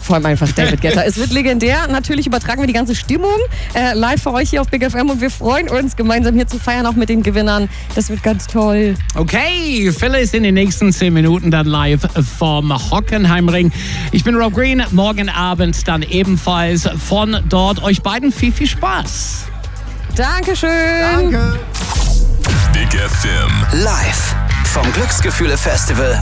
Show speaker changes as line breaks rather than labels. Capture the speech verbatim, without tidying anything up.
Vor allem einfach David Guetta. Es wird legendär. Natürlich übertragen wir die ganze Stimmung äh, live für euch hier auf Big F M und wir freuen uns, gemeinsam hier zu feiern, auch mit den Gewinnern. Das wird ganz toll.
Okay, Phil ist in den nächsten zehn Minuten dann live vom Hockenheimring. Ich bin Rob Green. Morgen Abend dann ebenfalls von dort. Euch beiden viel, viel Spaß.
Dankeschön.
Danke.
Big F M.
Live vom Glücksgefühle Festival